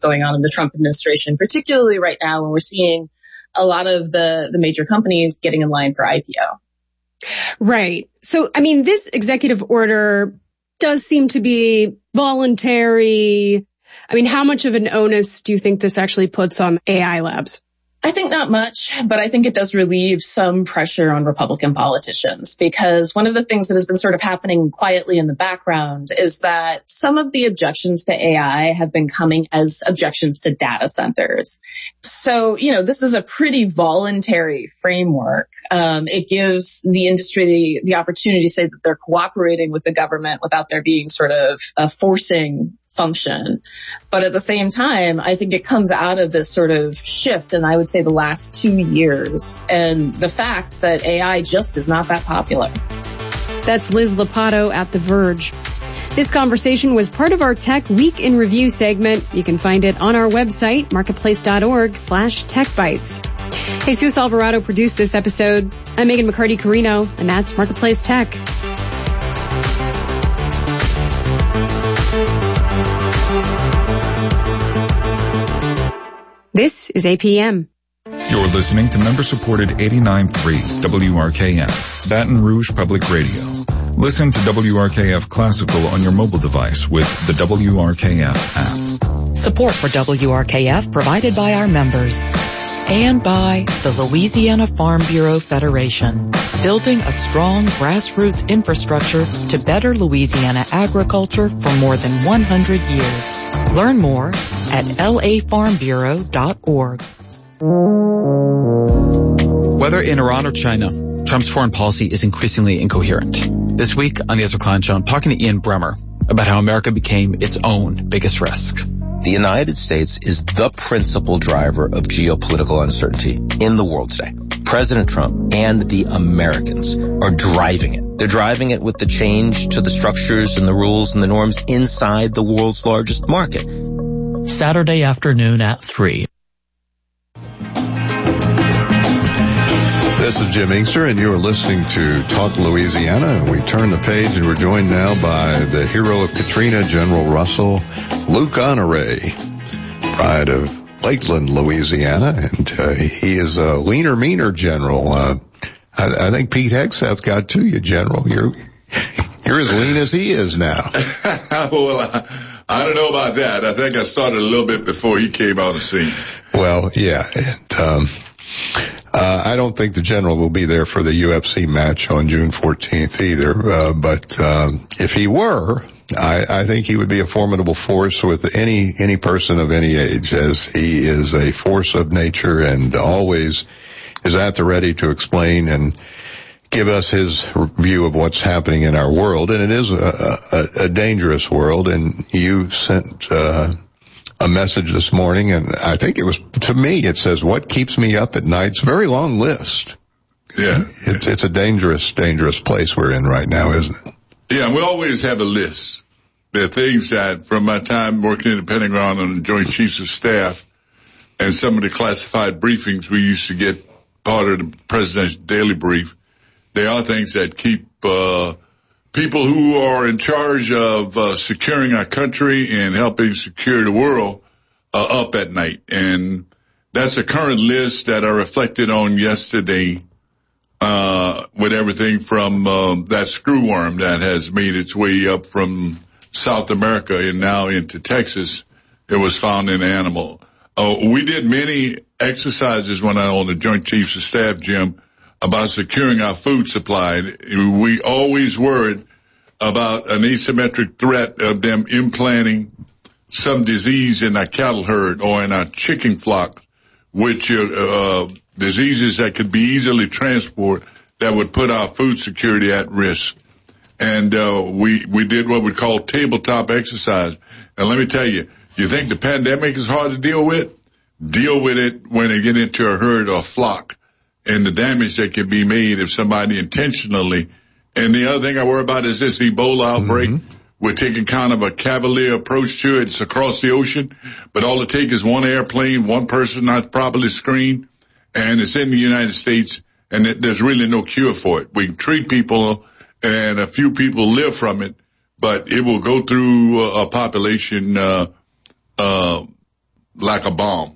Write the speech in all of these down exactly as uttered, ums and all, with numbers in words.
going on in the Trump administration, particularly right now when we're seeing a lot of the, the major companies getting in line for I P O. Right. So, I mean, this executive order does seem to be voluntary. I mean, how much of an onus do you think this actually puts on A I labs? I think not much, but I think it does relieve some pressure on Republican politicians, because one of the things that has been sort of happening quietly in the background is that some of the objections to A I have been coming as objections to data centers. So, you know, this is a pretty voluntary framework. Um, it gives the industry the, the opportunity to say that they're cooperating with the government without there being sort of a forcing function. But at the same time, I think it comes out of this sort of shift in, I would say, the last two years and the fact that A I just is not that popular. That's Liz Lopatto at The Verge. This conversation was part of our Tech Week in Review segment. You can find it on our website, marketplace.org slash techbytes. Jesus Alvarado produced this episode. I'm Megan McCarty-Carino, and that's Marketplace Tech. This is A P M. You're listening to member-supported eighty-nine point three W R K F, Baton Rouge Public Radio. Listen to W R K F Classical on your mobile device with the W R K F app. Support for W R K F provided by our members and by the Louisiana Farm Bureau Federation, building a strong grassroots infrastructure to better Louisiana agriculture for more than one hundred years. Learn more at L A farm bureau dot org. Whether in Iran or China, Trump's foreign policy is increasingly incoherent. This week on the Ezra Klein Show, I'm talking to Ian Bremmer about how America became its own biggest risk. The United States is the principal driver of geopolitical uncertainty in the world today. President Trump and the Americans are driving it. They're driving it with the change to the structures and the rules and the norms inside the world's largest market. Saturday afternoon at three. This is Jim Inkster, and you're listening to Talk Louisiana. And we turn the page, and we're joined now by the hero of Katrina, General Russell Luke Honore, pride of Lakeland, Louisiana, and uh, he is a leaner, meaner general. Uh, I, I think Pete Hegseth got to you, General. You're you're as lean as he is now. Well, I, I don't know about that. I think I started a little bit before he came on the scene. Well, yeah, and um, uh, I don't think the general will be there for the U F C match on June fourteenth either. Uh, but um, if he were, I, I think he would be a formidable force with any any person of any age, as he is a force of nature and always is at the ready to explain and give us his view of what's happening in our world. And it is a, a, a dangerous world. And you sent uh, a message this morning, and I think it was, to me, it says, what keeps me up at night? It's a very long list. Yeah. It's, it's a dangerous, dangerous place we're in right now, isn't it? Yeah, we always have a list. There are things that, from my time working in the Pentagon on the Joint Chiefs of Staff and some of the classified briefings we used to get part of the President's daily brief, there are things that keep uh people who are in charge of uh, securing our country and helping secure the world uh, up at night. And that's a current list that I reflected on yesterday uh with everything from um, that screwworm that has made its way up from South America and now into Texas. It was found in an animal. Uh, we did many exercises when I was on the Joint Chiefs of Staff, Jim, about securing our food supply. We always worried about an asymmetric threat of them implanting some disease in our cattle herd or in our chicken flock, which uh, uh diseases that could be easily transported that would put our food security at risk. And uh we we did what we call tabletop exercise. And let me tell you, you think the pandemic is hard to deal with? Deal with it when they get into a herd or a flock, and the damage that can be made if somebody intentionally. And the other thing I worry about is this Ebola outbreak. Mm-hmm. We're taking kind of a cavalier approach to it. It's across the ocean, but all it takes is one airplane, one person not properly screened, and it's in the United States, and it, there's really no cure for it. We can treat people, and a few people live from it, but it will go through a, a population uh, uh like a bomb.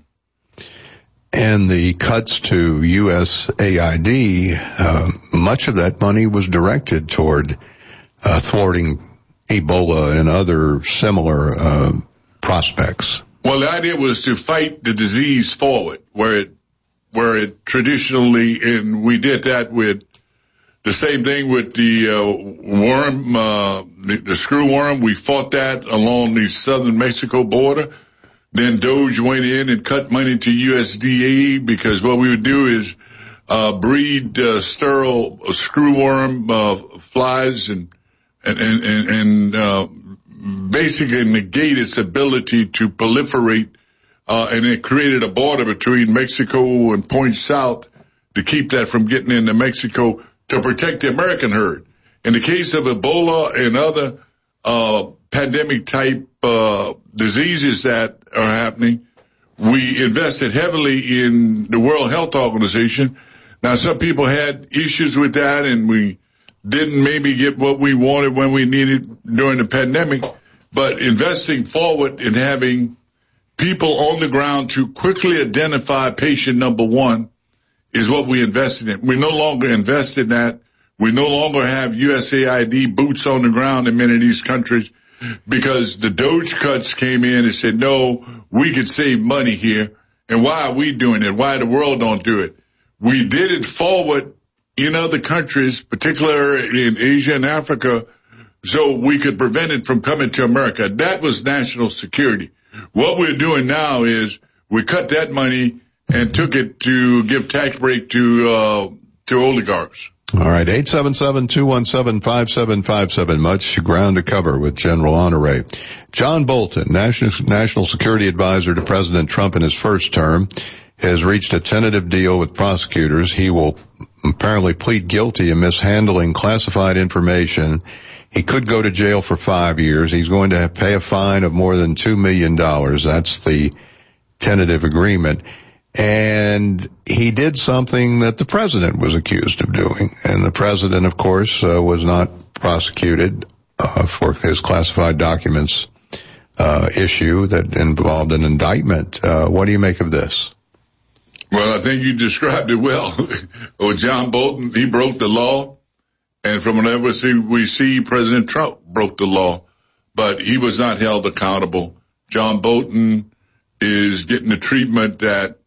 And the cuts to U S A I D, uh, much of that money was directed toward uh, thwarting Ebola and other similar uh, prospects. Well, the idea was to fight the disease forward, where it, where it traditionally, and we did that with the same thing with the uh, worm, uh, the, the screw worm. We fought that along the southern Mexico border. Then Doge went in and cut money to U S D A because what we would do is uh breed uh, sterile screwworm uh, flies and and and, and uh, basically negate its ability to proliferate. Uh, and it created a border between Mexico and Point South to keep that from getting into Mexico to protect the American herd. In the case of Ebola and other uh pandemic type uh diseases that are happening, we invested heavily in the World Health Organization. Now, some people had issues with that, and we didn't maybe get what we wanted when we needed during the pandemic, but investing forward and having people on the ground to quickly identify patient number one is what we invested in. We no longer invest in that. We no longer have U S A I D boots on the ground in many of these countries, because the Doge cuts came in and said, no, we could save money here. And why are we doing it? Why the world don't do it? We did it forward in other countries, particularly in Asia and Africa, so we could prevent it from coming to America. That was national security. What we're doing now is we cut that money and took it to give tax break to, uh, to oligarchs. All right, eight seven seven, two one seven, five seven five seven. Much ground to cover with General Honore. John Bolton, National, National Security Advisor to President Trump in his first term, has reached a tentative deal with prosecutors. He will apparently plead guilty in mishandling classified information. He could go to jail for five years. He's going to pay a fine of more than two million dollars. That's the tentative agreement. And he did something that the president was accused of doing. And the president, of course, uh, was not prosecuted uh, for his classified documents uh, issue that involved an indictment. Uh, what do you make of this? Well, I think you described it well. Well, John Bolton, he broke the law. And from whatever we see, President Trump broke the law. But he was not held accountable. John Bolton is getting the treatment that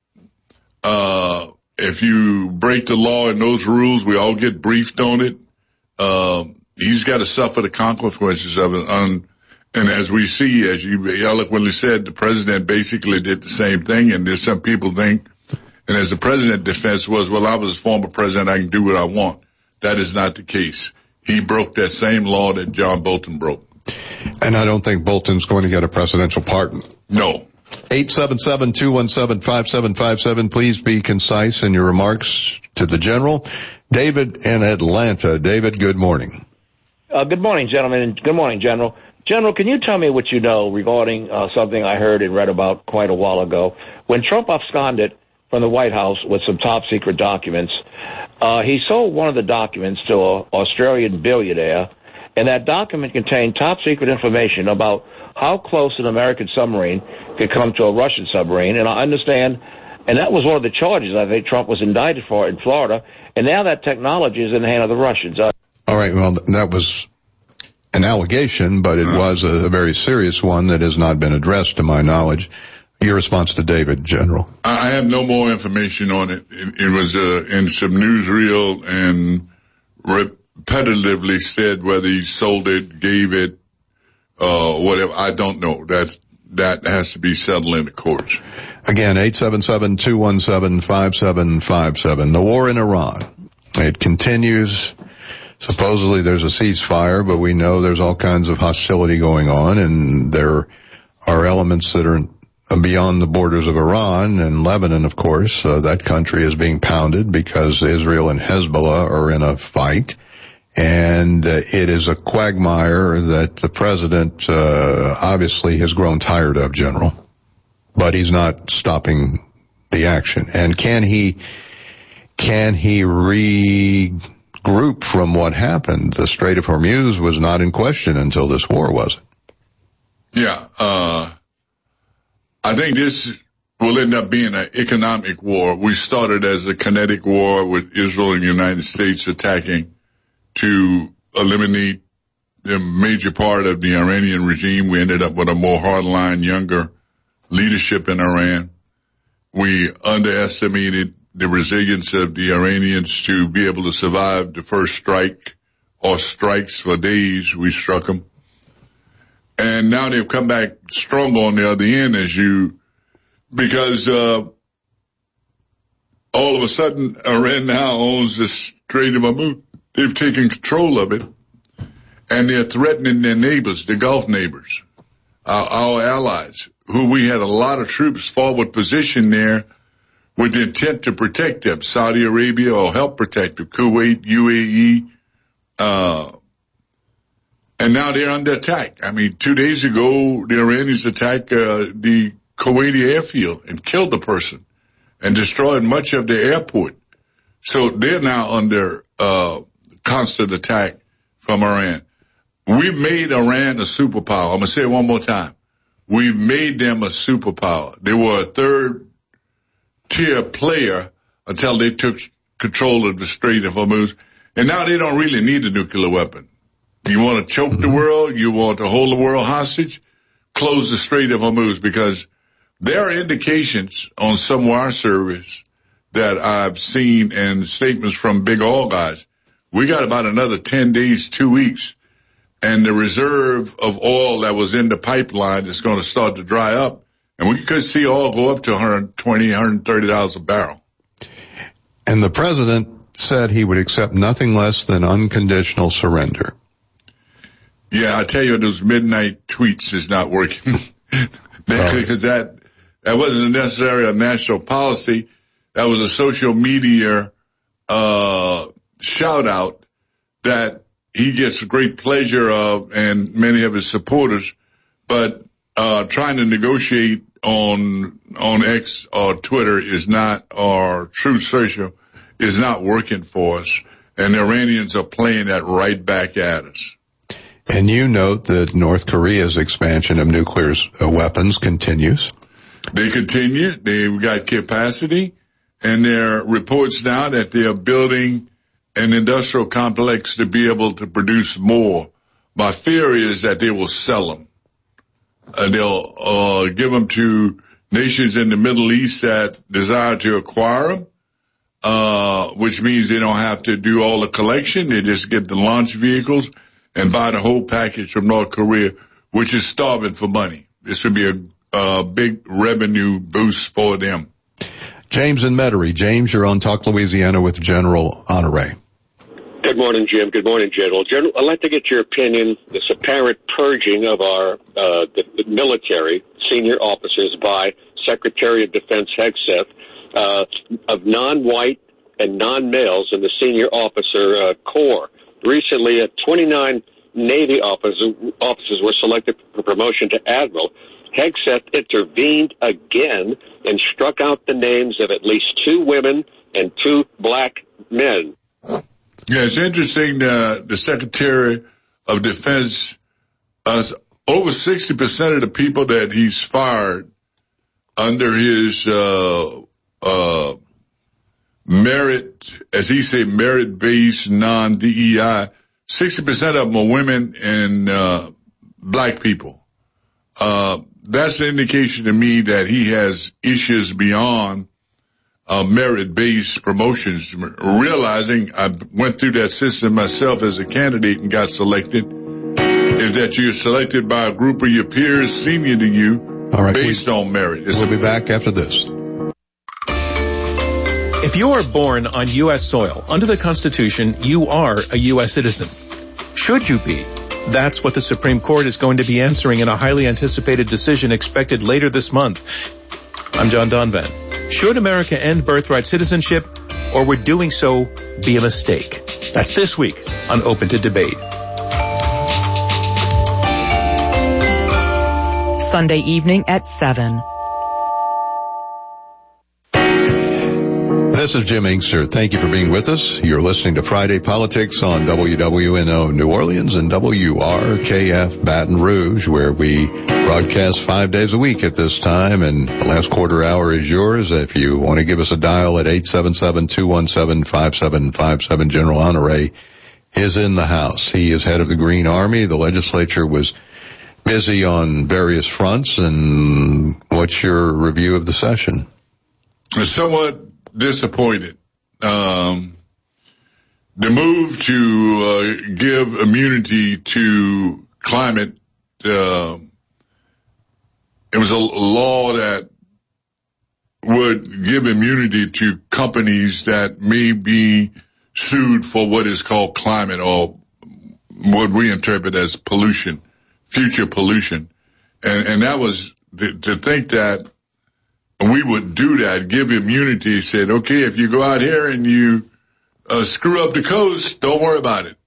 Uh, if you break the law and those rules, we all get briefed on it. Uh, he's got to suffer the consequences of it. Um, and as we see, as you eloquently said, the president basically did the same thing. And there's some people think, and as the president's defense was, well, I was a former president, I can do what I want. That is not the case. He broke that same law that John Bolton broke. And I don't think Bolton's going to get a presidential pardon. No. eight seven seven, two one seven, five seven five seven. Please be concise in your remarks to the General. David in Atlanta. David, good morning. Uh, good morning, gentlemen, and good morning, General. General, can you tell me what you know regarding uh, something I heard and read about quite a while ago? When Trump absconded from the White House with some top-secret documents, uh, he sold one of the documents to an Australian billionaire, and that document contained top-secret information about how close an American submarine could come to a Russian submarine. And I understand, and that was one of the charges I think Trump was indicted for in Florida, and now that technology is in the hand of the Russians. Uh, All right, well, that was an allegation, but it was a, a very serious one that has not been addressed to my knowledge. Your response to David, General? I have no more information on it. It, it was uh, in some newsreel and repetitively said whether he sold it, gave it, uh, whatever. I don't know. That's, that has to be settled in the courts. Again, eight seven seven, two one seven, five seven five seven. The war in Iran. It continues. Supposedly there's a ceasefire, but we know there's all kinds of hostility going on, and there are elements that are beyond the borders of Iran and Lebanon, of course. Uh, that country is being pounded because Israel and Hezbollah are in a fight. And uh, it is a quagmire that the president uh, obviously has grown tired of, General. But he's not stopping the action. And can he, can he regroup from what happened? The Strait of Hormuz was not in question until this war, was it? Yeah, uh, I think this will end up being an economic war. We started as a kinetic war with Israel and the United States attacking to eliminate the major part of the Iranian regime. We ended up with a more hardline, younger leadership in Iran. We underestimated the resilience of the Iranians to be able to survive the first strike or strikes for days. We struck them. And now they've come back strong on the other end as you, because, uh, all of a sudden Iran now owns the Strait of Hormuz. They've taken control of it, and they're threatening their neighbors, the Gulf neighbors, our, our allies, who we had a lot of troops forward positioned there with the intent to protect them, Saudi Arabia, or help protect them, Kuwait, U A E, uh, and now they're under attack. I mean, two days ago, the Iranians attacked uh, the Kuwaiti airfield and killed a person and destroyed much of the airport. So they're now under uh constant attack from Iran. We've made Iran a superpower. I'm going to say it one more time. We've made them a superpower. They were a third-tier player until they took control of the Strait of Hormuz. And now they don't really need a nuclear weapon. You want to choke the world? You want to hold the world hostage? Close the Strait of Hormuz, because there are indications on some wire service that I've seen and statements from big oil guys. We got about another ten days, two weeks, and the reserve of oil that was in the pipeline is going to start to dry up, and we could see oil go up to one hundred twenty dollars, one hundred thirty dollars a barrel. And the president said he would accept nothing less than unconditional surrender. Yeah, I tell you, those midnight tweets is not working. Because that, that wasn't necessarily a national policy. That was a social media, uh, shout out that he gets great pleasure of, and many of his supporters, but, uh, trying to negotiate on, on X or Twitter is not, or Truth Social is not working for us. And the Iranians are playing that right back at us. And you note that North Korea's expansion of nuclear uh, weapons continues. They continue. They've got capacity, and there are reports now that they are building an industrial complex to be able to produce more. My fear is that they will sell them. Uh, they'll uh, give them to nations in the Middle East that desire to acquire them, uh, which means they don't have to do all the collection. They just get the launch vehicles and buy the whole package from North Korea, which is starving for money. This would be a, a big revenue boost for them. James in Metairie. James, you're on Talk Louisiana with General Honore. Good morning, Jim. Good morning, General. General, I'd like to get your opinion, this apparent purging of our uh, the, the military senior officers by Secretary of Defense Hegseth uh, of non-white and non-males in the senior officer uh, corps. Recently, uh, twenty-nine Navy officers, officers were selected for promotion to admiral. Hegseth intervened again and struck out the names of at least two women and two black men. Yeah, it's interesting. Uh, the Secretary of Defense, uh, over sixty percent of the people that he's fired under his uh, uh, merit, as he said, merit-based non-D E I, sixty percent of them are women and uh, black people. Uh, that's an indication to me that he has issues beyond uh, merit-based promotions. Realizing I went through that system myself as a candidate and got selected, is that you're selected by a group of your peers senior to you. All right, based we, on merit. It's we'll be back after this. If you are born on U S soil, under the Constitution, you are a U S citizen. Should you be? That's what the Supreme Court is going to be answering in a highly anticipated decision expected later this month. I'm John Donvan. Should America end birthright citizenship, or would doing so be a mistake? That's this week on Open to Debate. Sunday evening at seven. This is Jim Inkster. Thank you for being with us. You're listening to Friday Politics on W W N O New Orleans and W R K F Baton Rouge, where we Broadcast five days a week at this time, and the last quarter hour is yours. If you want to give us a dial at eight seven seven, two one seven, five seven five seven, General Honore is in the House. He is head of the Green Army. The legislature was busy on various fronts, and what's your review of the session? I'm somewhat disappointed. Um, the move to uh, give immunity to climate, uh, it was a law that would give immunity to companies that may be sued for what is called climate, or what we interpret as pollution, future pollution. And, and that was to, to think that we would do that, give immunity, said, okay, if you go out here and you uh, screw up the coast, don't worry about it.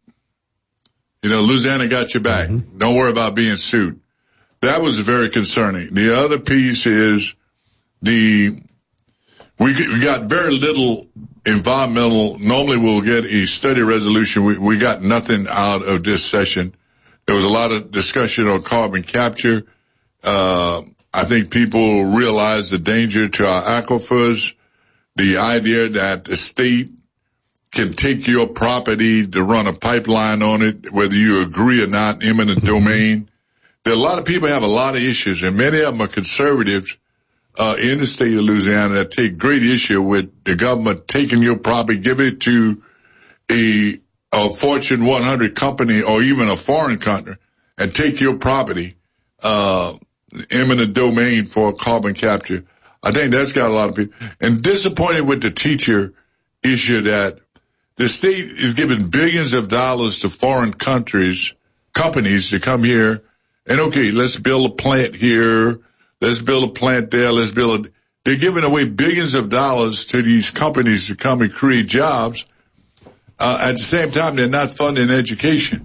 You know, Louisiana got your back. Mm-hmm. Don't worry about being sued. That was very concerning. The other piece is the, we, we got very little environmental. Normally we'll get a study resolution. We, we got nothing out of this session. There was a lot of discussion on carbon capture. Uh, I think people realize the danger to our aquifers, the idea that the state can take your property to run a pipeline on it, whether you agree or not, eminent domain. There are a lot of people have a lot of issues, and many of them are conservatives uh, in the state of Louisiana that take great issue with the government taking your property, giving it to a, a Fortune one hundred company or even a foreign country, and take your property, uh, eminent domain for carbon capture. I think that's got a lot of people. And disappointed with the teacher issue that the state is giving billions of dollars to foreign countries, companies to come here and, okay, let's build a plant here. Let's build a plant there. Let's build a, they're giving away billions of dollars to these companies to come and create jobs. Uh, at the same time, they're not funding education.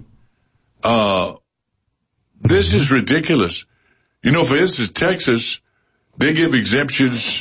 Uh, this is ridiculous. You know, for instance, Texas, they give exemptions,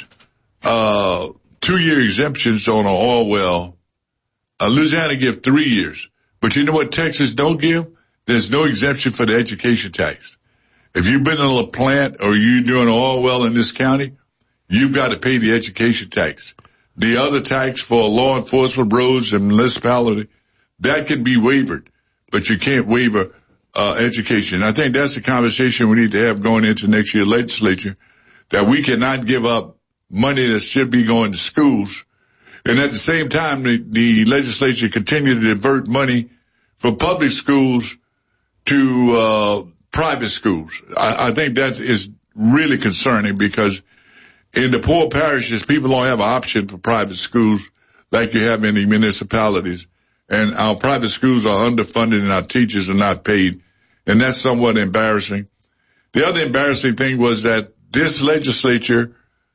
uh, two-year exemptions on an oil well. Uh, Louisiana give three years. But you know what Texas don't give? There's no exemption for the education tax. If you've been in a plant or you're doing an oil well in this county, you've got to pay the education tax. The other tax for law enforcement, roads, and municipality, that can be waived, but you can't waiver uh, education. I think that's the conversation we need to have going into next year's legislature, that we cannot give up money that should be going to schools. And at the same time, the, the legislature continue to divert money from public schools to uh private schools. I, I think that is really concerning, because in the poor parishes, people don't have an option for private schools like you have in the municipalities. And our private schools are underfunded and our teachers are not paid. And that's somewhat embarrassing. The other embarrassing thing was that this legislature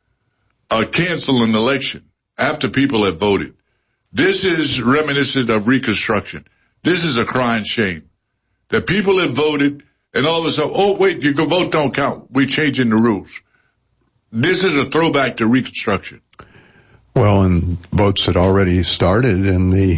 uh, canceled an election after people have voted. This is reminiscent of Reconstruction. This is a crying shame that people have voted and all of a sudden, oh, wait, your vote don't count. We're changing the rules. This is a throwback to Reconstruction. Well, and votes had already started in the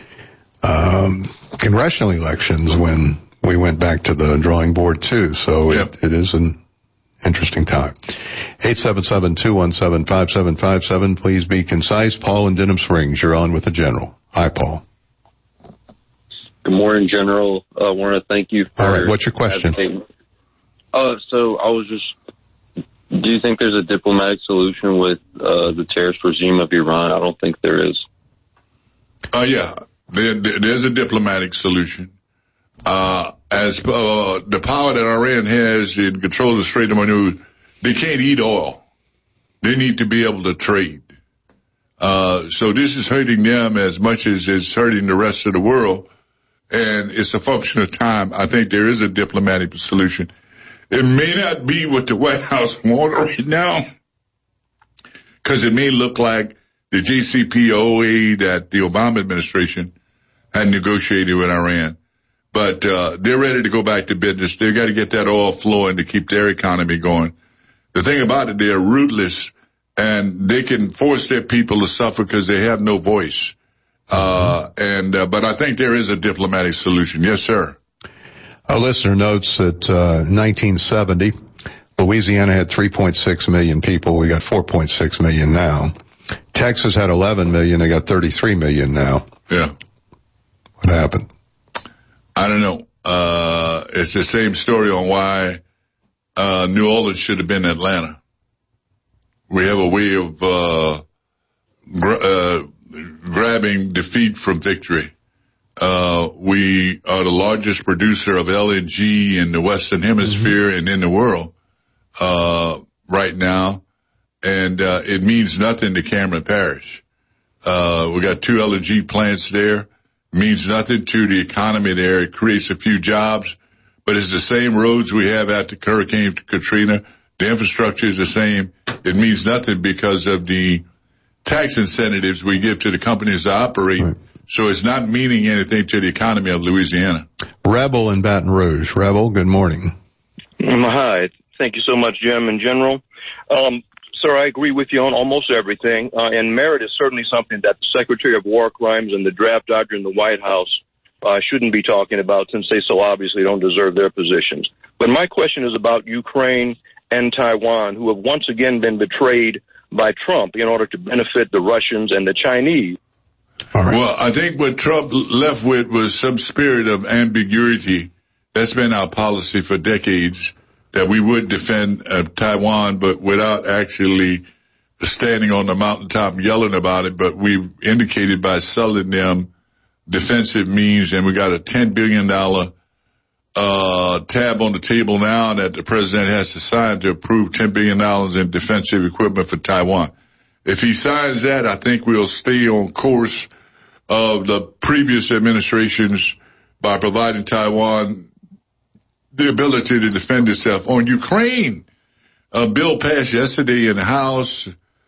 um, congressional elections when we went back to the drawing board, too. So yep. it, it is an interesting time. eight seven seven, two one seven, five seven five seven. Please be concise. Paul in Denham Springs, you're on with the General. Hi, Paul. Good morning, General. I uh, want to thank you for... All right, what's your question? Uh, so I was just... Do you think there's a diplomatic solution with uh, the terrorist regime of Iran? I don't think there is. Uh, yeah, there, there's a diplomatic solution. Uh, as uh, the power that Iran has in control of the Strait of Hormuz, they can't eat oil. They need to be able to trade. Uh, so this is hurting them as much as it's hurting the rest of the world. And it's a function of time. I think there is a diplomatic solution. It may not be what the White House wants right now, because it may look like the J C P O A that the Obama administration had negotiated with Iran. But uh they're ready to go back to business. They've got to get that oil flowing to keep their economy going. The thing about it, they're ruthless, and they can force their people to suffer because they have no voice. Uh, and, uh, but I think there is a diplomatic solution. Yes, sir. A listener notes that, uh, nineteen seventy, Louisiana had three point six million people. We got four point six million now. Texas had eleven million. They got thirty-three million now. Yeah. What happened? I don't know. Uh, it's the same story on why, uh, New Orleans should have been Atlanta. We have a way of, uh, gra- uh, grabbing defeat from victory. Uh, we are the largest producer of L N G in the Western Hemisphere mm-hmm. and in the world, uh, right now. And, uh, it means nothing to Cameron Parish. Uh, we got two L N G plants there. Means nothing to the economy there. It creates a few jobs, but it's the same roads we have after Hurricane Katrina. The infrastructure is the same. It means nothing because of the tax incentives we give to the companies that operate. Right. So it's not meaning anything to the economy of Louisiana. Rebel in Baton Rouge. Rebel, good morning. Um, hi. Thank you so much, Jim and General. Um, Sir, I agree with you on almost everything, uh, and merit is certainly something that the Secretary of War Crimes and the draft dodger in the White House uh, shouldn't be talking about, since they so obviously don't deserve their positions. But my question is about Ukraine and Taiwan, who have once again been betrayed by Trump in order to benefit the Russians and the Chinese. All right. Well, I think what Trump left with was some spirit of ambiguity. That's been our policy for decades, that we would defend uh, Taiwan, but without actually standing on the mountaintop yelling about it. But we've indicated by selling them defensive means, and we got a ten billion dollars uh, tab on the table now that the president has to sign to approve ten billion dollars in defensive equipment for Taiwan. If he signs that, I think we'll stay on course of the previous administrations by providing Taiwan the ability to defend itself. On Ukraine, a bill passed yesterday in the House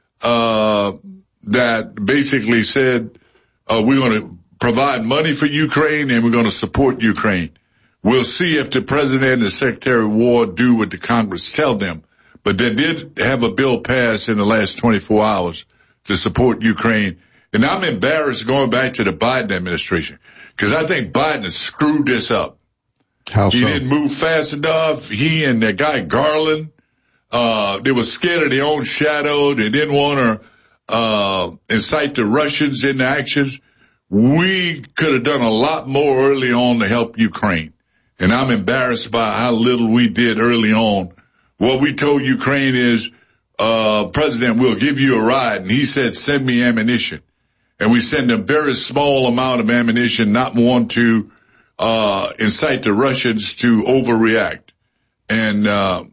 uh that basically said uh we're going to provide money for Ukraine and we're going to support Ukraine. We'll see if the president and the Secretary of War do what the Congress tell them. But they did have a bill passed in the last twenty-four hours to support Ukraine. And I'm embarrassed going back to the Biden administration, because I think Biden has screwed this up. How he so? didn't move fast enough. He and that guy Garland, uh, they were scared of their own shadow. They didn't want to, uh, incite the Russians into actions. We could have done a lot more early on to help Ukraine. And I'm embarrassed by how little we did early on. What we told Ukraine is, uh, President, we'll give you a ride. And he said, send me ammunition. And we send a very small amount of ammunition, not want to, uh, incite the Russians to overreact. And, uh,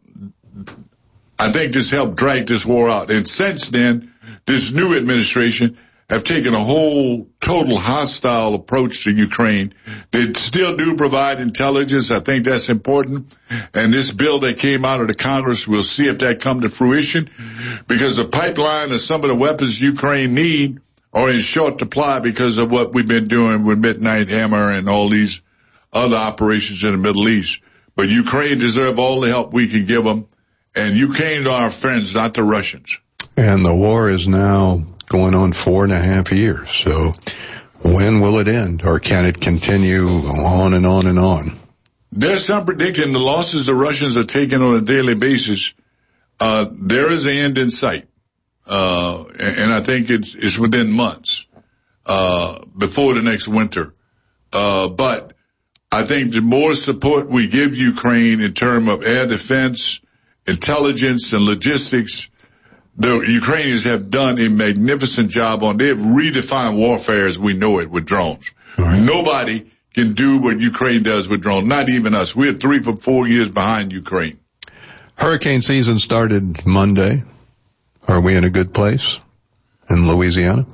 I think this helped drag this war out. And since then, this new administration have taken a whole total hostile approach to Ukraine. They still do provide intelligence. I think that's important. And this bill that came out of the Congress, we'll see if that come to fruition, because the pipeline of some of the weapons Ukraine need are in short supply because of what we've been doing with Midnight Hammer and all these other operations in the Middle East. But Ukraine deserve all the help we can give them. And Ukraine are our friends, not the Russians. And the war is now going on four and a half years. So when will it end? Or can it continue on and on and on? There's some predicting the losses the Russians are taking on a daily basis. Uh, there is an end in sight. Uh, and, and I think it's, it's within months, uh, before the next winter. Uh, but I think the more support we give Ukraine in terms of air defense, intelligence, and logistics, the Ukrainians have done a magnificent job on. They have redefined warfare as we know it with drones. Right. Nobody can do what Ukraine does with drones, not even us. We're three or four years behind Ukraine. Hurricane season started Monday. Are we in a good place in Louisiana?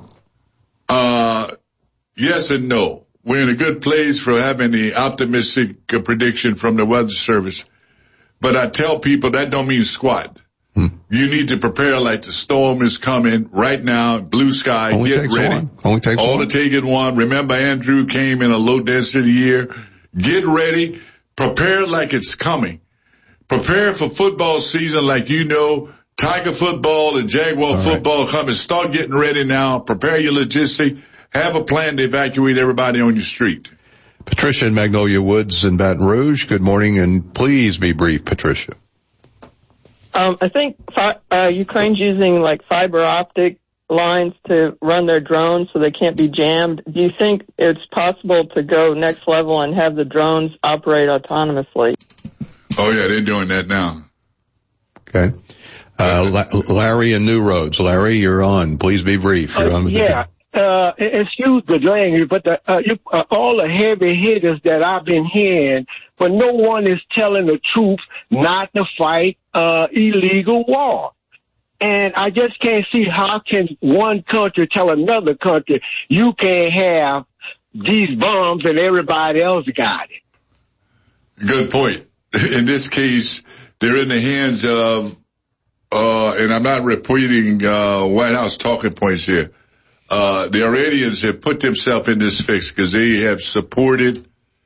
Uh, yes and no. We're in a good place for having the optimistic uh, prediction from the Weather Service. But I tell people that don't mean squat. Hmm. You need to prepare like the storm is coming right now, blue sky, Only get takes ready. One. Only takes All one. it takes one. Remember, Andrew came in a low density year. Get ready. Prepare like it's coming. Prepare for football season like you know Tiger football and Jaguar All football right. coming. Start getting ready now. Prepare your logistics. Have a plan to evacuate everybody on your street. Patricia in Magnolia Woods in Baton Rouge, good morning, and please be brief, Patricia. Um, I think fi- uh, Ukraine's using like fiber optic lines to run their drones so they can't be jammed. Do you think it's possible to go next level and have the drones operate autonomously? Oh, yeah, they're doing that now. Okay. Uh, La- Larry in New Roads. Larry, you're on. Please be brief. You're uh, on with yeah. the Uh, excuse the language, but the, uh, you, uh, all the heavy hitters that I've been hearing, but no one is telling the truth not to fight uh, illegal war. And I just can't see how can one country tell another country you can't have these bombs and everybody else got it. Good point. In this case, they're in the hands of, uh, and I'm not repeating uh, White House talking points here. Uh, the Iranians have put themselves in this fix because they have supported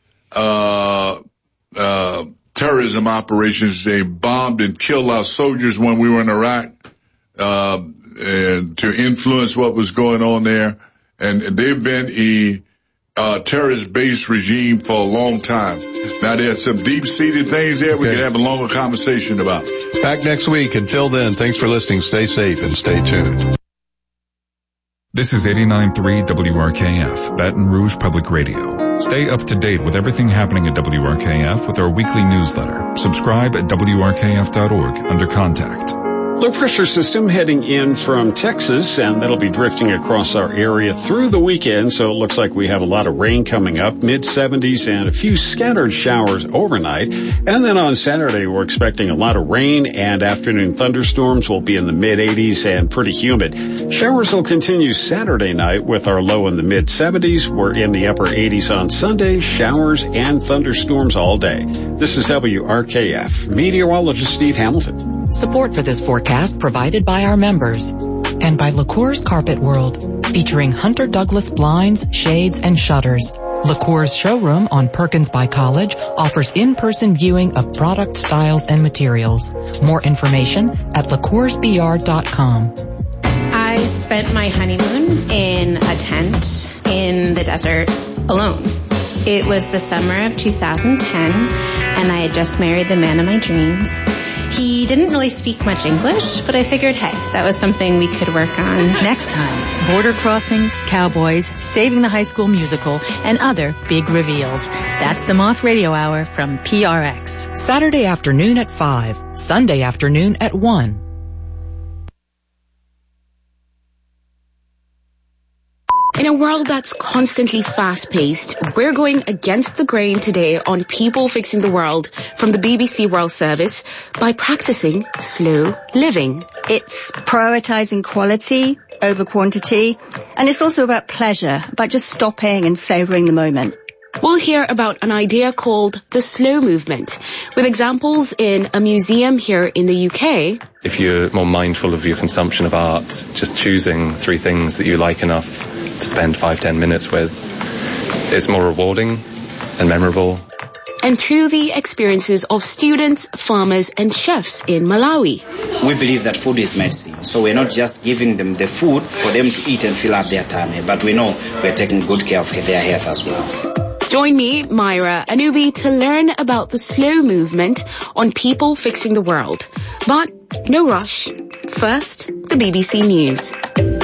uh, uh, terrorism operations. They bombed and killed our soldiers when we were in Iraq. Uh, and to influence what was going on there. And they've been a uh, terrorist-based regime for a long time. Now, there's some deep-seated things there we okay. can have a longer conversation about. Back next week. Until then, thanks for listening. Stay safe and stay tuned. This is eighty-nine point three W R K F, Baton Rouge Public Radio. Stay up to date with everything happening at W R K F with our weekly newsletter. Subscribe at W R K F dot org under Contact. Low pressure system heading in from Texas, and that'll be drifting across our area through the weekend, so it looks like we have a lot of rain coming up, mid seventies and a few scattered showers overnight. And then on Saturday, we're expecting a lot of rain, and afternoon thunderstorms will be in the mid eighties and pretty humid. Showers will continue Saturday night with our low in the mid seventies. We're in the upper eighties on Sunday, showers and thunderstorms all day. This is W R K F. Meteorologist Steve Hamilton. Support for this forecast provided by our members and by LaCour's Carpet World, featuring Hunter Douglas blinds, shades, and shutters. LaCour's showroom on Perkins by College offers in-person viewing of product styles and materials. More information at la cours b r dot com. I spent my honeymoon in a tent in the desert alone. It was the summer of two thousand ten, and I had just married the man of my dreams. He didn't really speak much English, but I figured, hey, that was something we could work on. Next time, border crossings, cowboys, Saving the High School Musical, and other big reveals. That's the Moth Radio Hour from P R X. Saturday afternoon at five, Sunday afternoon at one. In a world that's constantly fast-paced, we're going against the grain today on People Fixing the World from the B B C World Service by practicing slow living. It's prioritizing quality over quantity, and it's also about pleasure, about just stopping and savoring the moment. We'll hear about an idea called the slow movement, with examples in a museum here in the U K. If you're more mindful of your consumption of art, just choosing three things that you like enough to spend five, ten minutes with, it's more rewarding and memorable. And through the experiences of students, farmers, and chefs in Malawi. We believe that food is medicine, so we're not just giving them the food for them to eat and fill up their tummy, but we know we're taking good care of their health as well. Join me, Myra Anubi, to learn about the slow movement on People Fixing the World. But no rush. First, the B B C News.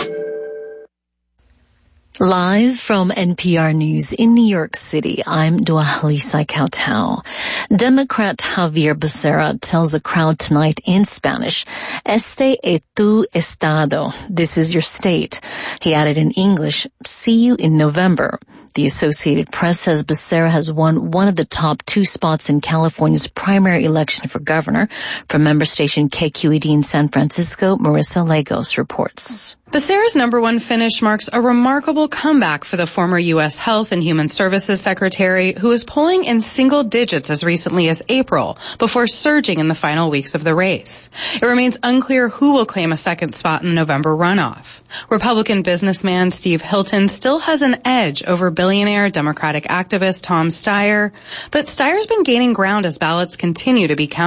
Live from N P R News in New York City, I'm Duahalisa Cautau. Democrat Javier Becerra tells a crowd tonight in Spanish, "Este es tu estado." This is your state. He added in English, "See you in November." The Associated Press says Becerra has won one of the top two spots in California's primary election for governor. From member station K Q E D in San Francisco, Marissa Lagos reports. Becerra's number one finish marks a remarkable comeback for the former U S Health and Human Services Secretary, who was polling in single digits as recently as April, before surging in the final weeks of the race. It remains unclear who will claim a second spot in the November runoff. Republican businessman Steve Hilton still has an edge over billionaire Democratic activist Tom Steyer, but Steyer's been gaining ground as ballots continue to be counted.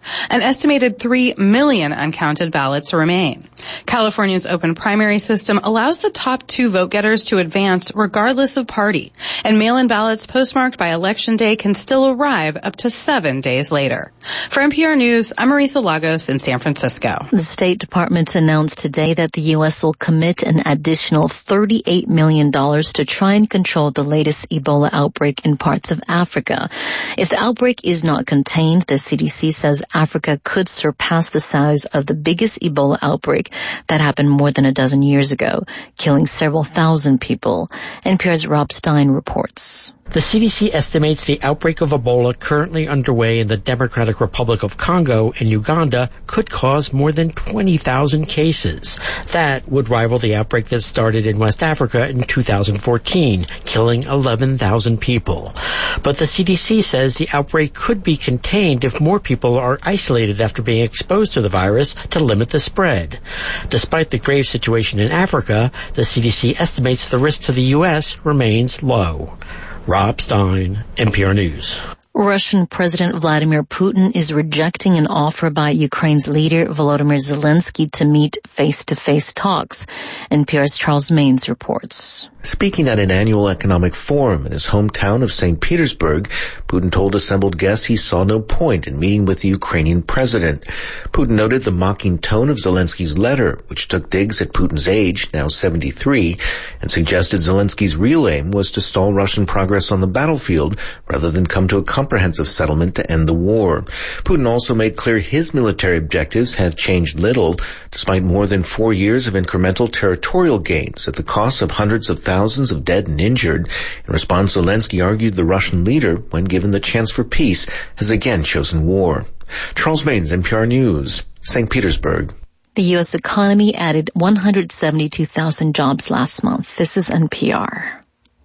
An estimated three million uncounted ballots remain. California's open primary system allows the top two vote-getters to advance regardless of party, and mail-in ballots postmarked by Election Day can still arrive up to seven days later. For N P R News, I'm Marisa Lagos in San Francisco. The State Department announced today that the U S will commit an additional thirty-eight million dollars to try and control the latest Ebola outbreak in parts of Africa. If the outbreak is not contained, the C D C says Africa could surpass the size of the biggest Ebola outbreak that happened more than a dozen years ago, killing several thousand people. N P R's Rob Stein reports. The C D C estimates the outbreak of Ebola currently underway in the Democratic Republic of Congo and Uganda could cause more than twenty thousand cases. That would rival the outbreak that started in West Africa in two thousand fourteen, killing eleven thousand people. But the C D C says the outbreak could be contained if more people are isolated after being exposed to the virus to limit the spread. Despite the grave situation in Africa, the C D C estimates the risk to the U S remains low. Rob Stein, N P R News. Russian President Vladimir Putin is rejecting an offer by Ukraine's leader Volodymyr Zelensky to meet face-to-face talks. N P R's Charles Maines reports. Speaking at an annual economic forum in his hometown of Saint Petersburg, Putin told assembled guests he saw no point in meeting with the Ukrainian president. Putin noted the mocking tone of Zelensky's letter, which took digs at Putin's age, now seventy-three, and suggested Zelensky's real aim was to stall Russian progress on the battlefield rather than come to a comprehensive settlement to end the war. Putin also made clear his military objectives have changed little, despite more than four years of incremental territorial gains at the cost of hundreds of thousands of dead and injured. In response, Zelensky argued the Russian leader, when given the chance for peace, has again chosen war. Charles Maines, N P R News, Saint Petersburg. The U S economy added one hundred seventy-two thousand jobs last month. This is N P R.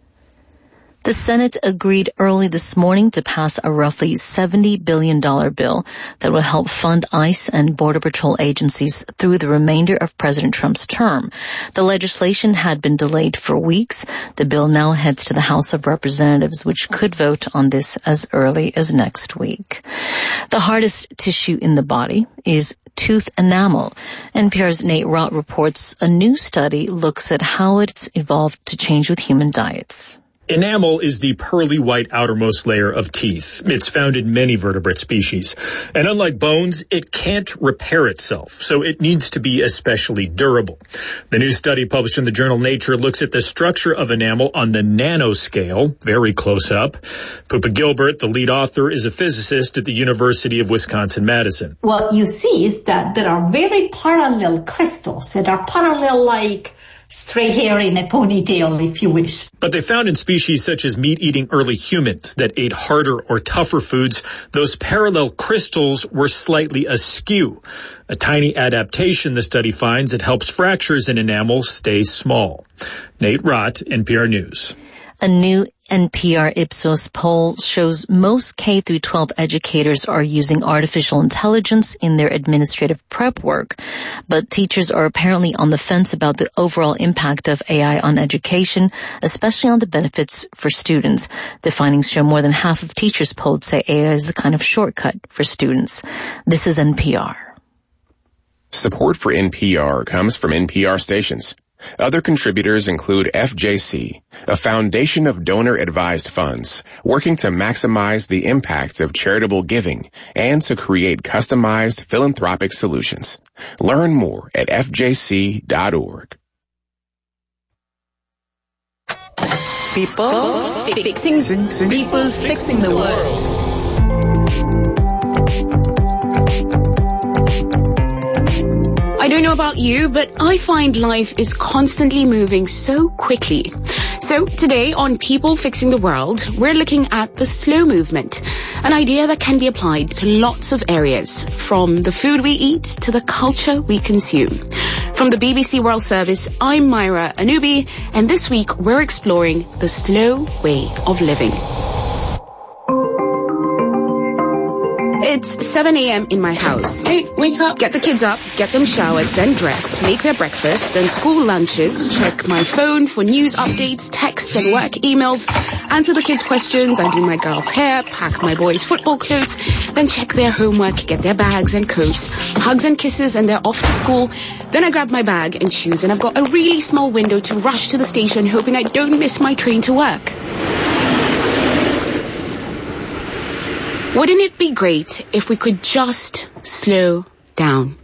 The Senate agreed early this morning to pass a roughly seventy billion dollars bill that will help fund ICE and Border Patrol agencies through the remainder of President Trump's term. The legislation had been delayed for weeks. The bill now heads to the House of Representatives, which could vote on this as early as next week. The hardest tissue in the body is tooth enamel. N P R's Nate Rott reports a new study looks at how it's evolved to change with human diets. Enamel is the pearly white outermost layer of teeth. It's found in many vertebrate species. And unlike bones, it can't repair itself, so it needs to be especially durable. The new study published in the journal Nature looks at the structure of enamel on the nanoscale, very close up. Poopa Gilbert, the lead author, is a physicist at the University of Wisconsin-Madison. What you see is that there are very parallel crystals that are parallel like straight hair in a ponytail, if you wish. But they found in species such as meat-eating early humans that ate harder or tougher foods, those parallel crystals were slightly askew. A tiny adaptation, the study finds, that helps fractures in enamel stay small. Nate Rott, N P R News. A new N P R Ipsos poll shows most K through twelve educators are using artificial intelligence in their administrative prep work, but teachers are apparently on the fence about the overall impact of A I on education, especially on the benefits for students. The findings show more than half of teachers polled say A I is a kind of shortcut for students. This is N P R. Support for N P R comes from N P R stations. Other contributors include F J C, a foundation of donor-advised funds working to maximize the impact of charitable giving and to create customized philanthropic solutions. Learn more at F J C dot org. People fixing, people fixing the world. I don't know about you, but I find life is constantly moving so quickly. So today on People Fixing the World, we're looking at the slow movement, an idea that can be applied to lots of areas, from the food we eat to the culture we consume. From the B B C World Service, I'm Myra Anubi, and this week we're exploring the slow way of living. It's seven a.m. in my house. Hey, wake up. Get the kids up, get them showered, then dressed, make their breakfast, then school lunches, check my phone for news updates, texts and work emails, answer the kids' questions, I do my girls' hair, pack my boys' football clothes, then check their homework, get their bags and coats, hugs and kisses, and they're off to school. Then I grab my bag and shoes, and I've got a really small window to rush to the station, hoping I don't miss my train to work. Wouldn't it be great if we could just slow down?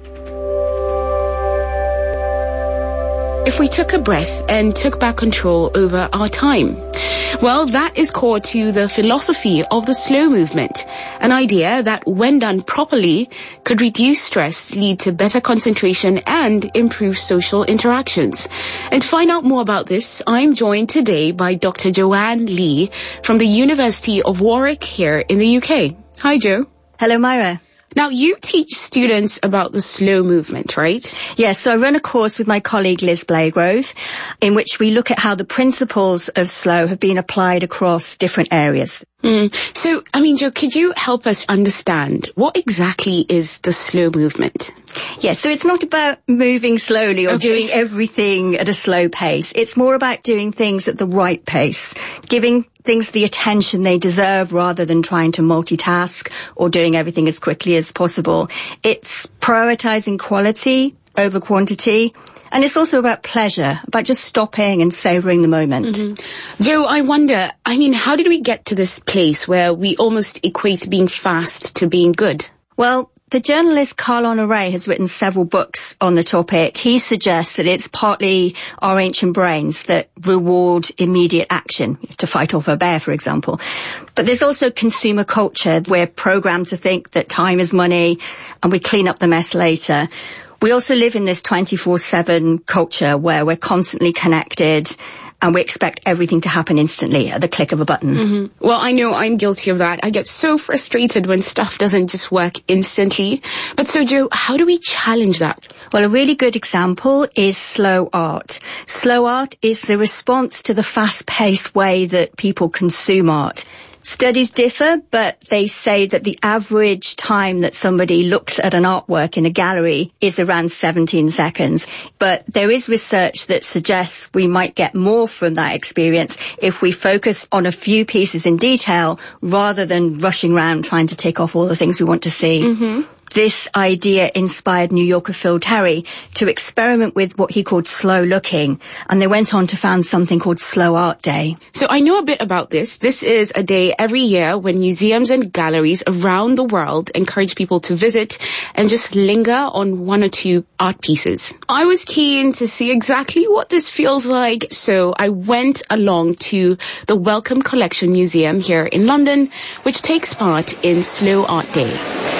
If we took a breath and took back control over our time? Well, that is core to the philosophy of the slow movement, an idea that, when done properly, could reduce stress, lead to better concentration, and improve social interactions. And to find out more about this, I'm joined today by Doctor Joanne Lee from the University of Warwick here in the U K. Hi, Jo. Hello, Myra. Now, you teach students about the slow movement, right? Yes, so I run a course with my colleague Liz Blagrove, in which we look at how the principles of slow have been applied across different areas. Mm. So, I mean, Jo, could you help us understand what exactly is the slow movement? Yes, so it's not about moving slowly or Okay. doing everything at a slow pace. It's more about doing things at the right pace, giving things the attention they deserve rather than trying to multitask or doing everything as quickly as possible. It's prioritizing quality over quantity. And it's also about pleasure, about just stopping and savoring the moment. Mm-hmm. Jo, I wonder, I mean, how did we get to this place where we almost equate being fast to being good? Well, the journalist Carl Honoré has written several books on the topic. He suggests that it's partly our ancient brains that reward immediate action, to fight off a bear, for example. But there's also consumer culture. We're programmed to think that time is money and we clean up the mess later. We also live in this twenty-four seven culture where we're constantly connected and we expect everything to happen instantly at the click of a button. Mm-hmm. Well, I know I'm guilty of that. I get so frustrated when stuff doesn't just work instantly. But so, Jo, how do we challenge that? Well, a really good example is slow art. Slow art is the response to the fast-paced way that people consume art. Studies differ, but they say that the average time that somebody looks at an artwork in a gallery is around seventeen seconds. But there is research that suggests we might get more from that experience if we focus on a few pieces in detail rather than rushing around trying to tick off all the things we want to see. Mm-hmm. This idea inspired New Yorker Phil Terry to experiment with what he called slow looking, and they went on to found something called Slow Art Day. So I know a bit about this. This is a day every year when museums and galleries around the world encourage people to visit and just linger on one or two art pieces. I was keen to see exactly what this feels like, so I went along to the Wellcome Collection Museum here in London, which takes part in Slow Art Day.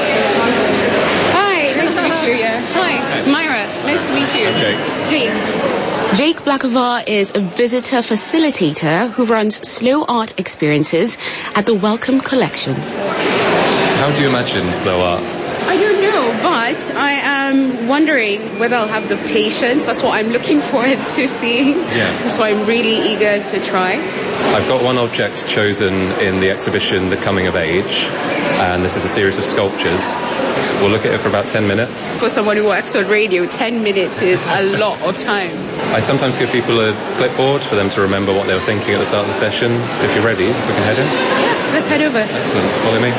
Hi, Myra. Nice to meet you. I'm Jake. Jake. Jake Blackavar is a visitor facilitator who runs slow art experiences at the Wellcome Collection. How do you imagine slow arts? I don't know, but I am wondering whether I'll have the patience. That's what I'm looking forward to seeing. Yeah. So I'm really eager to try. I've got one object chosen in the exhibition, The Coming of Age, and this is a series of sculptures. We'll look at it for about ten minutes. For someone who works on radio, ten minutes is a lot of time. I sometimes give people a clipboard for them to remember what they were thinking at the start of the session. So if you're ready, we can head in. Yeah, let's head over. Excellent. Follow me.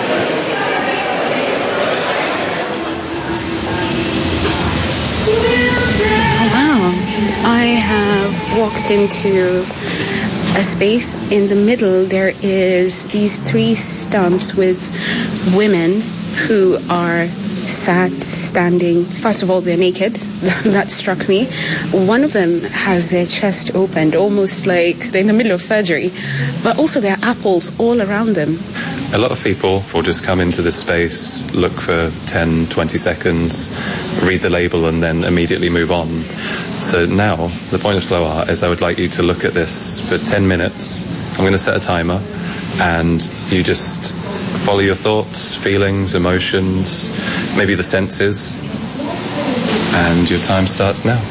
Oh, wow. I have walked into a space. In the middle, there is these three stumps with women who are sat, standing. First of all, they're naked. That struck me. One of them has their chest opened, almost like they're in the middle of surgery. But also there are apples all around them. A lot of people will just come into this space, look for ten, twenty seconds, read the label, and then immediately move on. So now, the point of slow art is I would like you to look at this for ten minutes. I'm going to set a timer, and you just follow your thoughts, feelings, emotions, maybe the senses, and your time starts now.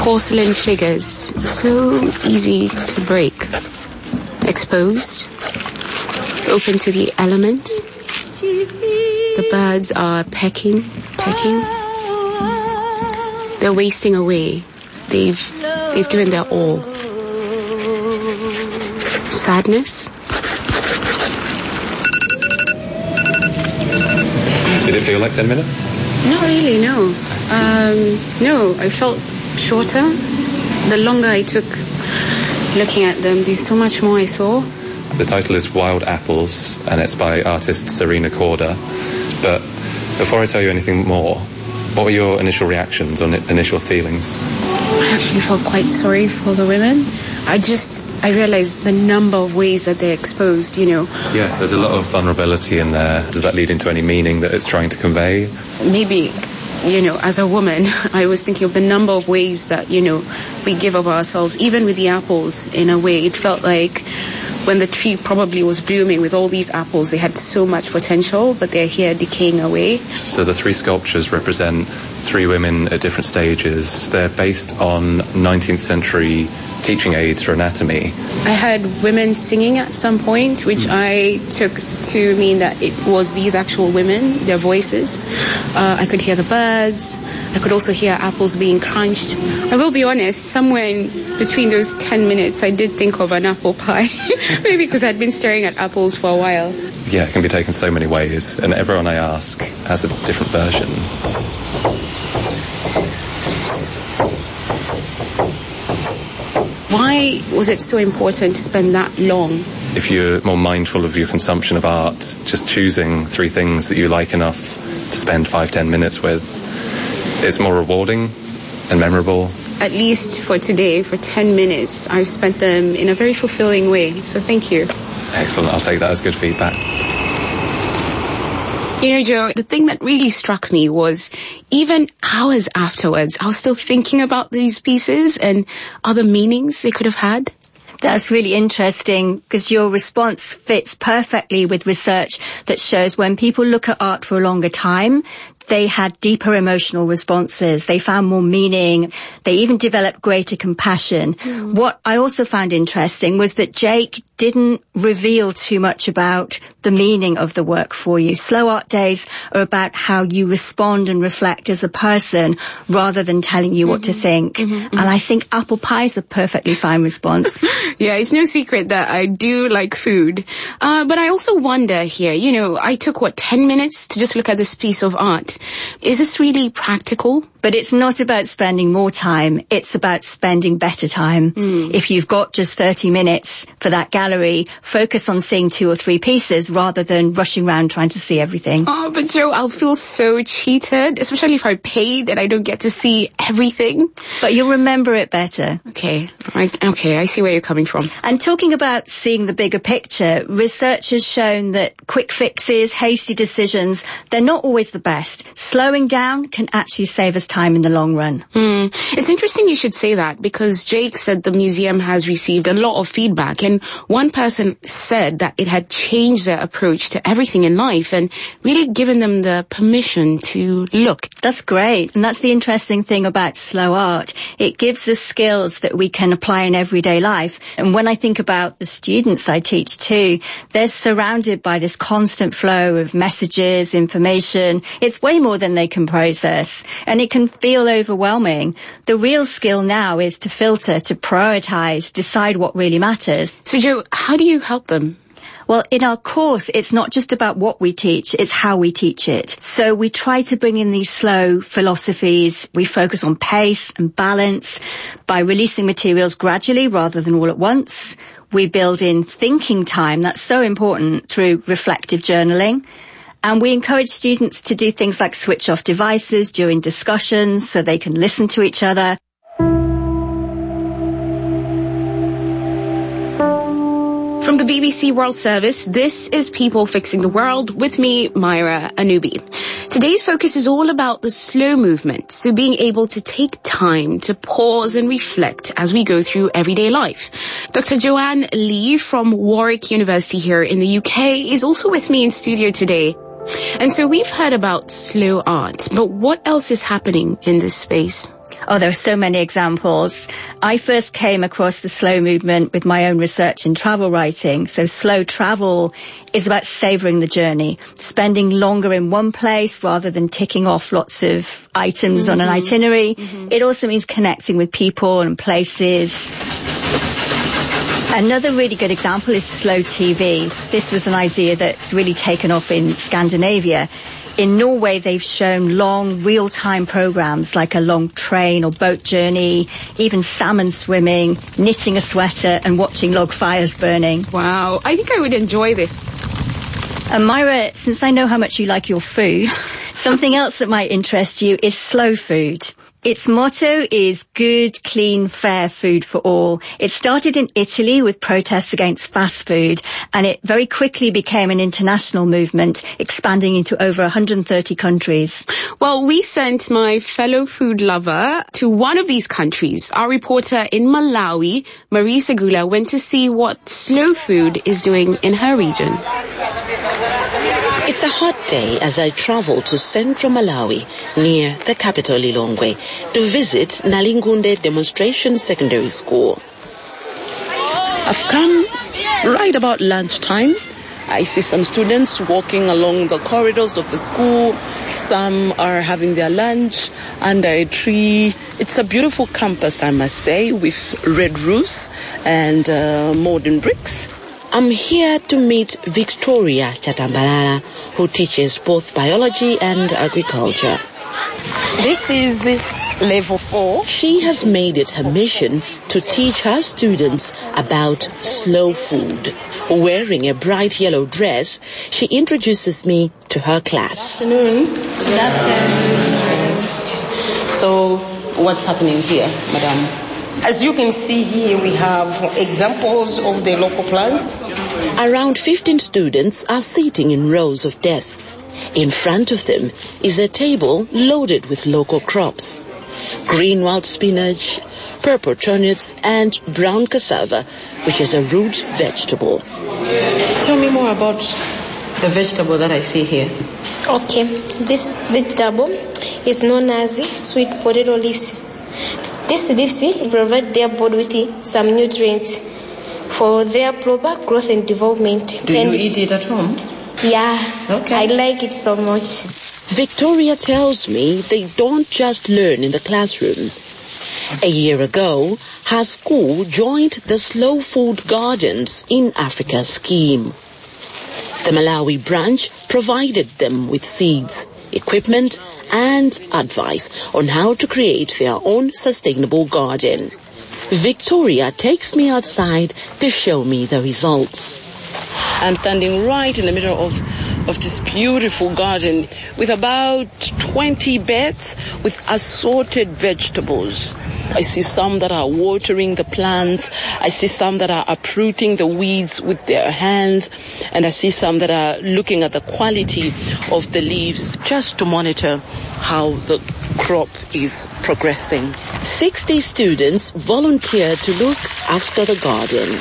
porcelain figures, so easy to break. Exposed, open to the elements. The birds are pecking, pecking. They're wasting away. They've, they've given their all. Sadness. Did it feel like ten minutes? Not really, no. Um, no, I felt shorter. The longer I took looking at them, there's so much more I saw. The title is Wild Apples, and it's by artist Serena Corder. But before I tell you anything more, what were your initial reactions or initial feelings? I actually felt quite sorry for the women. I just, I realized the number of ways that they're exposed, you know. Yeah, there's a lot of vulnerability in there. Does that lead into any meaning that it's trying to convey? Maybe, you know, as a woman, I was thinking of the number of ways that, you know, we give of ourselves, even with the apples, in a way. It felt like when the tree probably was blooming with all these apples, they had so much potential, but they're here decaying away. So the three sculptures represent three women at different stages. They're based on nineteenth century teaching aids for anatomy. I heard women singing at some point, which mm. I took to mean that it was these actual women, their voices. Uh, I could hear the birds. I could also hear apples being crunched. I will be honest, somewhere in between those ten minutes, I did think of an apple pie. Maybe because I'd been staring at apples for a while. Yeah, it can be taken so many ways, and everyone I ask has a different version. Why was it so important to spend that long? If you're more mindful of your consumption of art, just choosing three things that you like enough to spend five, ten minutes with, it's more rewarding and memorable. At least for today, for ten minutes, I've spent them in a very fulfilling way. So thank you. Excellent. I'll take that as good feedback. You know, Joe, the thing that really struck me was even hours afterwards, I was still thinking about these pieces and other meanings they could have had. That's really interesting because your response fits perfectly with research that shows when people look at art for a longer time, they had deeper emotional responses. They found more meaning. They even developed greater compassion. Mm. What I also found interesting was that Jake didn't reveal too much about the meaning of the work for you. Slow art days are about how you respond and reflect as a person rather than telling you mm-hmm. what to think. Mm-hmm, mm-hmm. And I think apple pie is a perfectly fine response. Yeah, it's no secret that I do like food. Uh, but I also wonder here, you know, I took, what, ten minutes to just look at this piece of art. Is this really practical? But it's not about spending more time. It's about spending better time. Mm. If you've got just thirty minutes for that gallery, focus on seeing two or three pieces rather than rushing around trying to see everything. Oh, but Joe, I'll feel so cheated, especially if I paid and I don't get to see everything. But you'll remember it better. Okay. I, okay, I see where you're coming from. And talking about seeing the bigger picture, research has shown that quick fixes, hasty decisions, they're not always the best. Slowing down can actually save us time in the long run. Mm. It's interesting you should say that because Jake said the museum has received a lot of feedback, and one person said that it had changed their approach to everything in life and really given them the permission to look. That's great. And that's the interesting thing about slow art. It gives us skills that we can apply in everyday life. And when I think about the students I teach too, they're surrounded by this constant flow of messages, information. It's way more than they can process, and it can feel overwhelming. The real skill now is to filter, to prioritize, decide what really matters. So Joe, how do you help them? Well, in our course, it's not just about what we teach, it's how we teach it. So we try to bring in these slow philosophies. We focus on pace and balance by releasing materials gradually rather than all at once. We build in thinking time. That's so important through reflective journaling. And we encourage students to do things like switch off devices during discussions so they can listen to each other. From the B B C World Service, this is People Fixing the World with me, Myra Anubi. Today's focus is all about the slow movement, so being able to take time to pause and reflect as we go through everyday life. Doctor Joanne Lee from Warwick University here in the U K is also with me in studio today. And so we've heard about slow art, but what else is happening in this space? Oh, there are so many examples. I first came across the slow movement with my own research in travel writing. So slow travel is about savouring the journey, spending longer in one place rather than ticking off lots of items mm-hmm. on an itinerary. Mm-hmm. It also means connecting with people and places. Another really good example is slow T V. This was an idea that's really taken off in Scandinavia. In Norway, they've shown long, real-time programs like a long train or boat journey, even salmon swimming, knitting a sweater and watching log fires burning. Wow, I think I would enjoy this. And Myra, since I know how much you like your food, something else that might interest you is slow food. Its motto is good, clean, fair food for all. It started in Italy with protests against fast food, and it very quickly became an international movement, expanding into over one hundred thirty countries. Well, we sent my fellow food lover to one of these countries. Our reporter in Malawi, Marie Segula, went to see what slow food is doing in her region. It's a hot day as I travel to central Malawi, near the capital Lilongwe, to visit Nalingunde Demonstration Secondary School. I've come right about lunchtime. I see some students walking along the corridors of the school. Some are having their lunch under a tree. It's a beautiful campus, I must say, with red roofs and uh, modern bricks. I'm here to meet Victoria Chatambalala, who teaches both biology and agriculture. This is level four. She has made it her mission to teach her students about slow food. Wearing a bright yellow dress, she introduces me to her class. Good afternoon. Good afternoon. So, what's happening here, madam? As you can see here, we have examples of the local plants. Around fifteen students are sitting in rows of desks. In front of them is a table loaded with local crops. Green wild spinach, purple turnips, and brown cassava, which is a root vegetable. Tell me more about the vegetable that I see here. Okay, this vegetable is known as sweet potato leaves. These leaves provide their body with some nutrients for their proper growth and development. Do and you eat it at home? Yeah, okay. I like it so much. Victoria tells me they don't just learn in the classroom. A year ago, her school joined the Slow Food Gardens in Africa scheme. The Malawi branch provided them with seeds, equipment, and advice on how to create their own sustainable garden. Victoria takes me outside to show me the results. I'm standing right in the middle of, of this beautiful garden with about twenty beds with assorted vegetables. I see some that are watering the plants. I see some that are uprooting the weeds with their hands. And I see some that are looking at the quality of the leaves just to monitor how the crop is progressing. sixty students volunteered to look after the garden.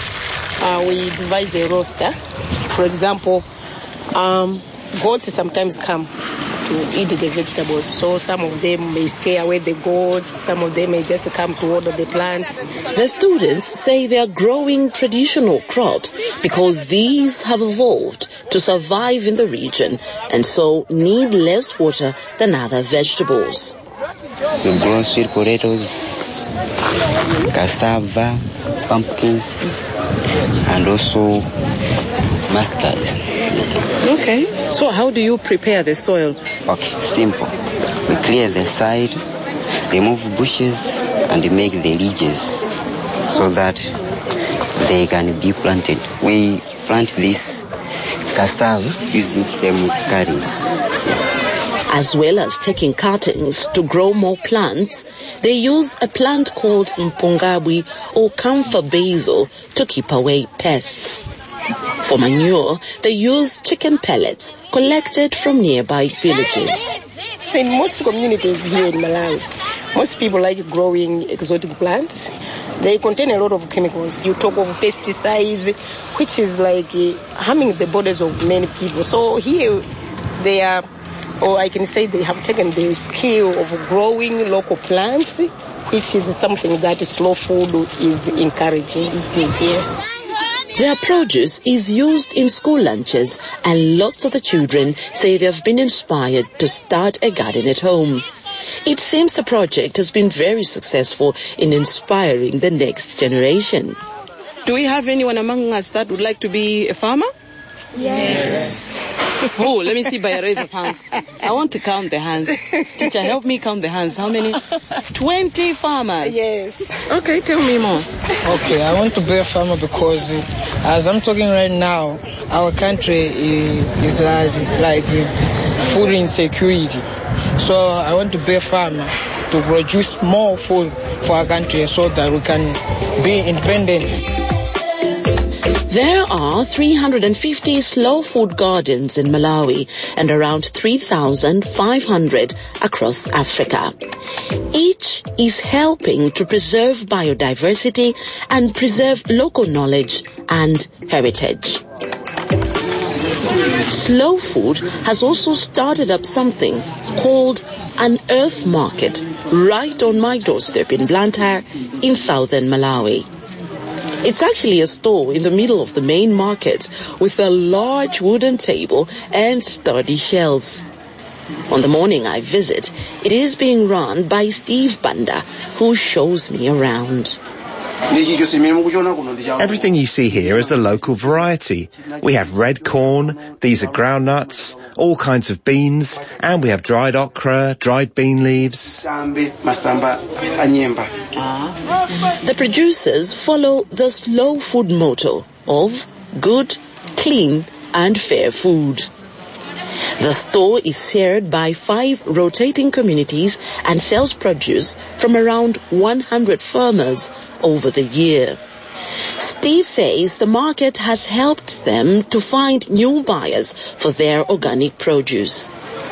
Uh, we devise a roster. For example, um, goats sometimes come to eat the vegetables. So some of them may scare away the goats. Some of them may just come to water the plants. The students say they are growing traditional crops because these have evolved to survive in the region and so need less water than other vegetables. We grow sweet potatoes, cassava, pumpkins, and also mustard. Okay. So how do you prepare the soil? Okay, simple. We clear the side, remove bushes, and make the ridges so that they can be planted. We plant this cassava using stem cuttings. As well as taking cuttings to grow more plants, they use a plant called mpongabwi or camphor basil to keep away pests. For manure, they use chicken pellets collected from nearby villages. In most communities here in Malawi, most people like growing exotic plants. They contain a lot of chemicals. You talk of pesticides, which is like uh, harming the bodies of many people. So here, they are or I can say they have taken the skill of growing local plants, which is something that slow food is encouraging. Yes. Their produce is used in school lunches, and lots of the children say they've been inspired to start a garden at home. It seems the project has been very successful in inspiring the next generation. Do we have anyone among us that would like to be a farmer? Yes. Oh, let me see by a raise of hands. I want to count the hands. Teacher, help me count the hands. How many? twenty farmers. Yes. Okay, tell me more. Okay, I want to be a farmer because uh, as I'm talking right now, our country is, is like, like uh, food insecurity. So I want to be a farmer to produce more food for our country so that we can be independent. There are three hundred fifty slow food gardens in Malawi and around three thousand five hundred across Africa. Each is helping to preserve biodiversity and preserve local knowledge and heritage. Slow Food has also started up something called an earth market right on my doorstep in Blantyre in southern Malawi. It's actually a store in the middle of the main market with a large wooden table and sturdy shelves. On the morning I visit, it is being run by Steve Banda, who shows me around. Everything you see here is the local variety. We have red corn, these are groundnuts, all kinds of beans, and we have dried okra, dried bean leaves. The producers follow the slow food motto of good, clean, and fair food. The store is shared by five rotating communities and sells produce from around one hundred farmers over the year. Steve says the market has helped them to find new buyers for their organic produce.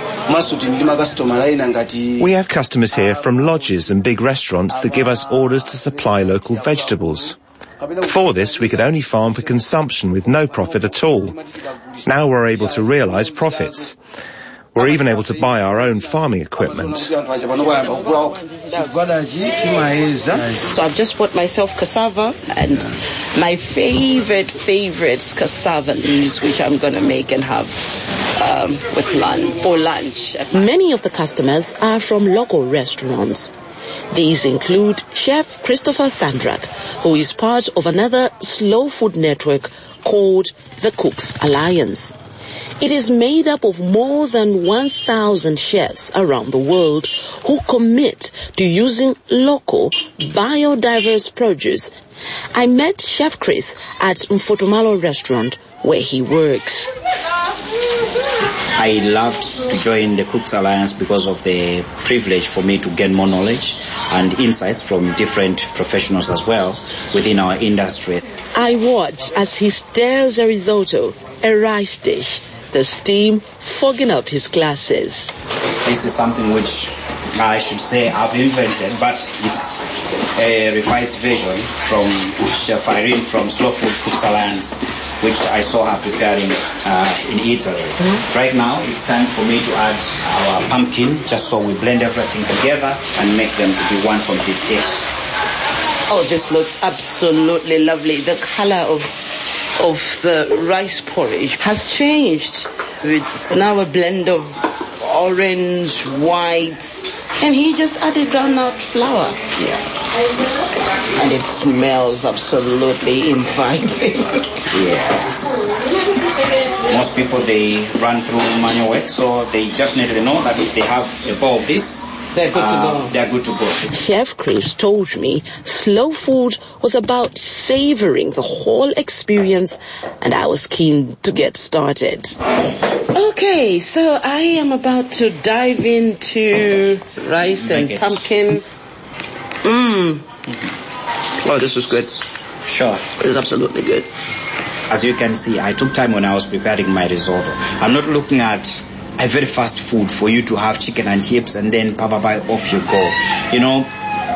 We have customers here from lodges and big restaurants that give us orders to supply local vegetables. Before this, we could only farm for consumption with no profit at all. Now we're able to realize profits. We're even able to buy our own farming equipment. So I've just bought myself cassava and my favorite, favorite cassava leaves, which I'm going to make and have um, with lunch, for lunch. Many of the customers are from local restaurants. These include Chef Christopher Sandrak, who is part of another slow food network called the Cooks Alliance. It is made up of more than one thousand chefs around the world who commit to using local, biodiverse produce. I met Chef Chris at Mfotomalo restaurant where he works. I loved to join the Cooks Alliance because of the privilege for me to gain more knowledge and insights from different professionals as well within our industry. I watch as he stirs a risotto, a rice dish, the steam fogging up his glasses. This is something which I should say I've invented, but it's a revised version from Chef Irene from Slow Food Cooks Alliance, which I saw her preparing uh, in Italy. Mm-hmm. Right now, it's time for me to add our pumpkin, just so we blend everything together and make them to be one complete dish. Oh, this looks absolutely lovely. The color of of the rice porridge has changed. It's now a blend of orange, white, and he just added groundnut flour. Yeah. And it smells absolutely inviting. Yes. Most people, they run through manual work, so they definitely know that if they have a bowl of this, They're good to uh, go. They're good to go. Chef Chris told me slow food was about savoring the whole experience, and I was keen to get started. Okay, so I am about to dive into rice and pumpkin. Mmm. Oh, this is good. Sure. It is absolutely good. As you can see, I took time when I was preparing my risotto. I'm not looking at a very fast food for you to have chicken and chips and then bye bye bye off you go. You know,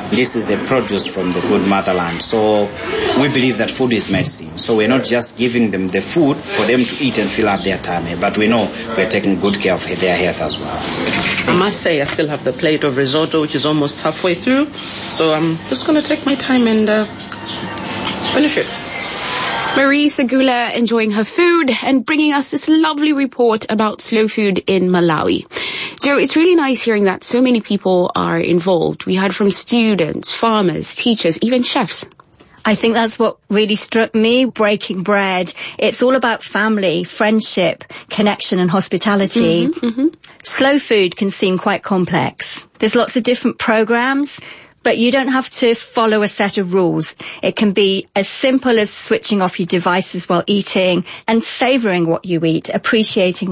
this is a produce from the good motherland. So we believe that food is medicine. So we're not just giving them the food for them to eat and fill up their tummy, but we know we're taking good care of their health as well. I must say I still have the plate of risotto, which is almost halfway through. So I'm just going to take my time and uh, finish it. Marie Segula enjoying her food and bringing us this lovely report about slow food in Malawi. Joe, it's really nice hearing that so many people are involved. We heard from students, farmers, teachers, even chefs. I think that's what really struck me, breaking bread. It's all about family, friendship, connection and hospitality. Mm-hmm, mm-hmm. Slow food can seem quite complex. There's lots of different programs, but you don't have to follow a set of rules. It can be as simple as switching off your devices while eating and savouring what you eat, appreciating